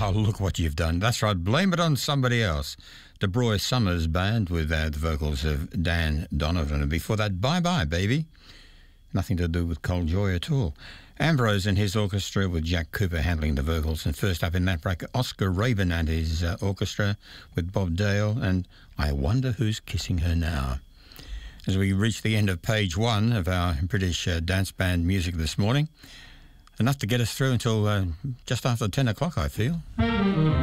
Oh, look what you've done. That's right, blame it on somebody else. De Broy Summers Band with the vocals of Dan Donovan. And before that, Bye Bye Baby. Nothing to do with Cold Joy at all. Ambrose and his orchestra with Jack Cooper handling the vocals. And first up in that bracket, Oscar Rabin and his orchestra with Bob Dale and I Wonder Who's Kissing Her Now. As we reach the end of page one of our British dance band music this morning, enough to get us through until just after 10 o'clock, I feel.